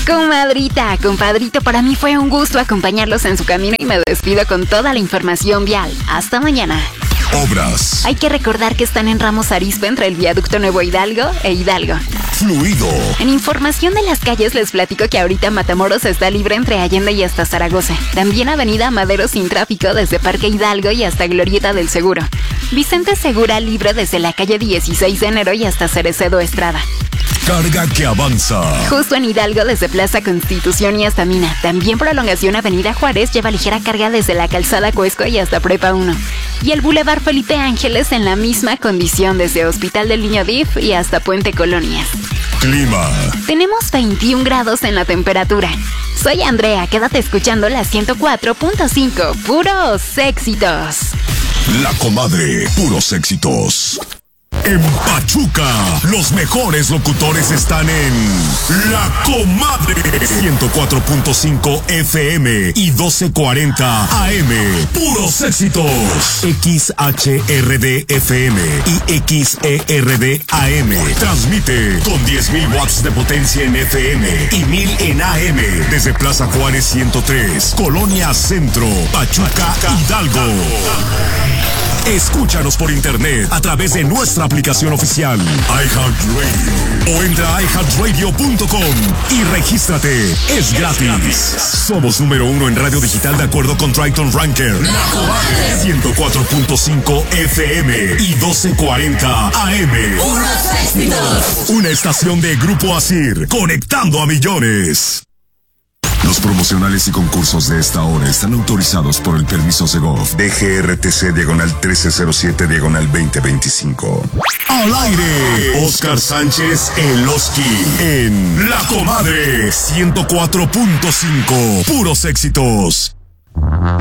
Comadrita, compadrito, para mí fue un gusto acompañarlos en su camino y me despido con toda la información vial. Hasta mañana. Obras. Hay que recordar que están en Ramos Arizpe entre el viaducto Nuevo Hidalgo e Hidalgo. Fluido. En información de las calles les platico que ahorita Matamoros está libre entre Allende y hasta Zaragoza. También Avenida Madero sin tráfico desde Parque Hidalgo y hasta Glorieta del Seguro. Vicente Segura libre desde la calle 16 de enero y hasta Cerecedo Estrada. Carga que avanza. Justo en Hidalgo desde Plaza Constitución y hasta Mina. También prolongación Avenida Juárez lleva ligera carga desde la calzada Cuesco y hasta Prepa 1. Y el Boulevard Felipe Ángeles en la misma condición desde Hospital del Niño DIF y hasta Puente Colonias. Clima. Tenemos 21 grados en la temperatura. Soy Andrea, quédate escuchando la 104.5, puros éxitos. La Comadre, puros éxitos. En Pachuca, los mejores locutores están en La Comadre 104.5 FM y 1240 AM. Puros éxitos. XHRD FM y XERD AM. Transmite con 10.000 watts de potencia en FM y 1.000 en AM. Desde Plaza Juárez 103, Colonia Centro, Pachuca, Hidalgo. Escúchanos por internet a través de nuestra aplicación oficial iHeartRadio o entra a iHeartRadio.com y regístrate. Es gratis. Somos número 1 en radio digital de acuerdo con Triton Ranker. 104.5 FM y 1240 AM. Una estación de Grupo Asir, conectando a millones. Los promocionales y concursos de esta hora están autorizados por el permiso Segov DGRTC/17/2025. Al aire, Oscar Sánchez El Oski en La Comadre 104.5. Puros éxitos.